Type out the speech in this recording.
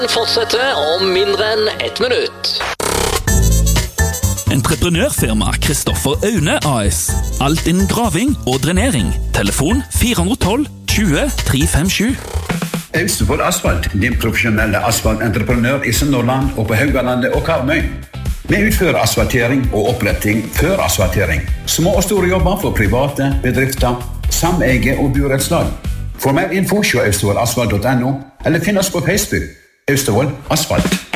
Fortsetter om mindre enn 1 minutt. Entreprenørfirma Kristoffer Aune AS. Alt innen graving og drenering. Telefon 412 20 357. Austevoll Asfalt, din profesjonelle asfaltentreprenør i Sunnhordland og på Haugalandet og Karmøy. Vi utfører asfaltering og oppretting før asfaltering. Små og store jobber for private, bedrifter, sameie og burettslag. For mer info se austevollasfalt.no eller finn oss på Facebook. Austevoll Asfalt.